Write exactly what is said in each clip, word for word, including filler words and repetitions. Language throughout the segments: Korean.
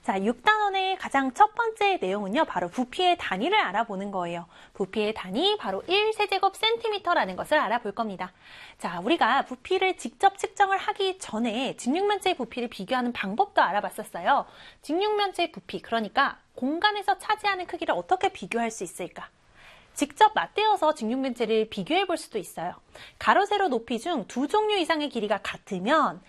자, 육 단원의 가장 첫 번째 내용은요, 바로 부피의 단위를 알아보는 거예요. 부피의 단위, 바로 일 세제곱 센티미터라는 것을 알아볼 겁니다. 자, 우리가 부피를 직접 측정을 하기 전에 직육면체의 부피를 비교하는 방법도 알아봤었어요. 직육면체의 부피, 그러니까 공간에서 차지하는 크기를 어떻게 비교할 수 있을까? 직접 맞대어서 직육면체를 비교해 볼 수도 있어요. 가로, 세로, 높이 중 두 종류 이상의 길이가 같으면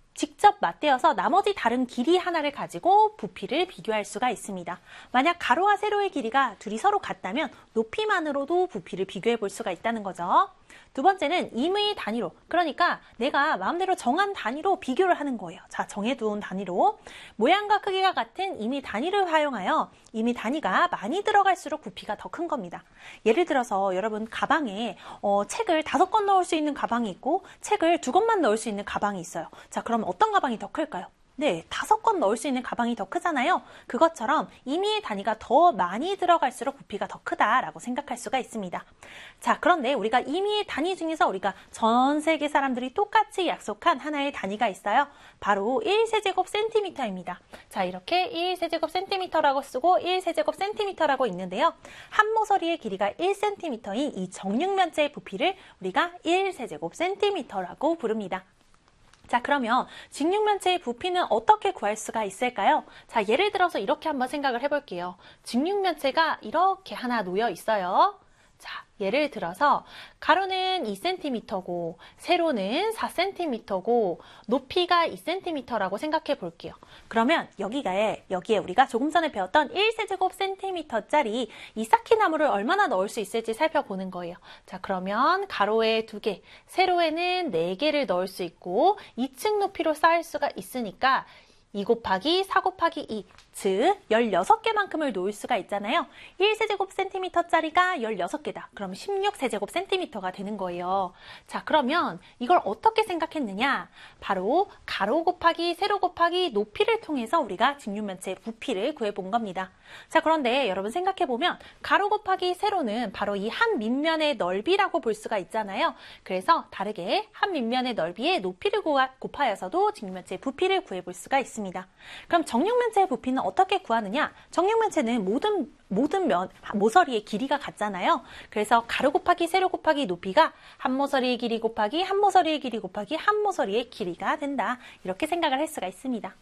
직접 맞대어서 나머지 다른 길이 하나를 가지고 부피를 비교할 수가 있습니다. 만약 가로와 세로의 길이가 둘이 서로 같다면 높이만으로도 부피를 비교해 볼 수가 있다는 거죠. 두 번째는 임의 단위로, 그러니까 내가 마음대로 정한 단위로 비교를 하는 거예요. 자, 정해둔 단위로 모양과 크기가 같은 임의 단위를 활용하여 임의 단위가 많이 들어갈수록 부피가 더 큰 겁니다. 예를 들어서 여러분 가방에 어, 책을 다섯 권 넣을 수 있는 가방이 있고 책을 두 권만 넣을 수 있는 가방이 있어요. 자, 그럼 어떤 가방이 더 클까요? 네, 다섯 권 넣을 수 있는 가방이 더 크잖아요. 그것처럼 임의의 단위가 더 많이 들어갈수록 부피가 더 크다라고 생각할 수가 있습니다. 자, 그런데 우리가 임의의 단위 중에서 우리가 전 세계 사람들이 똑같이 약속한 하나의 단위가 있어요. 바로 일 세제곱 센티미터입니다. 자, 이렇게 일 세제곱 센티미터라고 쓰고 일 세제곱 센티미터라고 있는데요. 한 모서리의 길이가 일 센티미터인 이 정육면체의 부피를 우리가 일 세제곱 센티미터라고 부릅니다. 자, 그러면 직육면체의 부피는 어떻게 구할 수가 있을까요? 자, 예를 들어서 이렇게 한번 생각을 해볼게요. 직육면체가 이렇게 하나 놓여 있어요. 자, 예를 들어서 가로는 이 센티미터고 세로는 사 센티미터고 높이가 이 센티미터라고 생각해 볼게요. 그러면 여기가 여기에 우리가 조금 전에 배웠던 일 세제곱 센티미터짜리 이 쌓기나무를 얼마나 넣을 수 있을지 살펴보는 거예요. 자, 그러면 가로에 두 개, 세로에는 네 개를 넣을 수 있고 이 층 높이로 쌓을 수가 있으니까 이 곱하기 사 곱하기 이, 즉 열여섯 개만큼을 놓을 수가 있잖아요. 일 세제곱 센티미터짜리가 열여섯 개다. 그럼 십육 세제곱 센티미터가 되는 거예요. 자, 그러면 이걸 어떻게 생각했느냐? 바로 가로 곱하기 세로 곱하기 높이를 통해서 우리가 직육면체의 부피를 구해본 겁니다. 자, 그런데 여러분 생각해보면 가로 곱하기 세로는 바로 이 한 밑면의 넓이라고 볼 수가 있잖아요. 그래서 다르게 한 밑면의 넓이에 높이를 곱하여서도 직육면체의 부피를 구해볼 수가 있습니다. 그럼 정육면체의 부피는 어떻게 구하느냐? 정육면체는 모든 모든 면 모서리의 길이가 같잖아요. 그래서 가로 곱하기 세로 곱하기 높이가 한 모서리의 길이 곱하기 한 모서리의 길이 곱하기 한 모서리의 길이가 된다. 이렇게 생각을 할 수가 있습니다.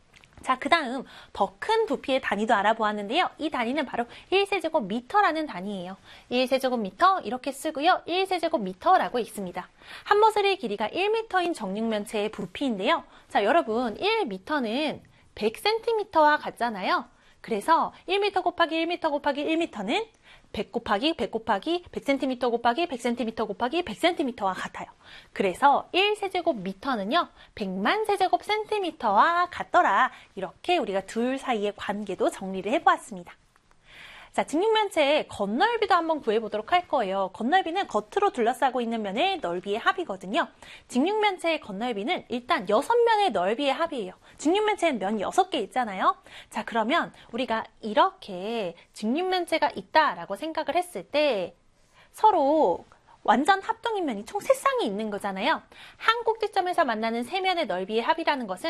자, 그 다음 더 큰 부피의 단위도 알아보았는데요. 이 단위는 바로 일 세제곱 미터라는 단위예요. 일 세제곱 미터 이렇게 쓰고요. 일 세제곱 미터라고 있습니다. 한 모서리의 길이가 일 미터인 정육면체의 부피인데요. 자, 여러분 일 미터는 백 센티미터와 같잖아요. 그래서 일 미터 곱하기 일 미터 곱하기 일 미터는 백 곱하기 백 곱하기 백 센티미터 곱하기 백 센티미터 곱하기 백 센티미터와 같아요. 그래서 일 세제곱 미터는요, 백만 세제곱 센티미터와 같더라. 이렇게 우리가 둘 사이의 관계도 정리를 해보았습니다. 자, 직육면체의 겉넓이도 한번 구해보도록 할 거예요. 겉넓이는 겉으로 둘러싸고 있는 면의 넓이의 합이거든요. 직육면체의 겉넓이는 일단 여섯 면의 넓이의 합이에요. 직육면체는 면 여섯 개 있잖아요. 자, 그러면 우리가 이렇게 직육면체가 있다라고 생각을 했을 때 서로 완전 합동인 면이 총 세 쌍이 있는 거잖아요. 한 꼭지점에서 만나는 세 면의 넓이의 합이라는 것은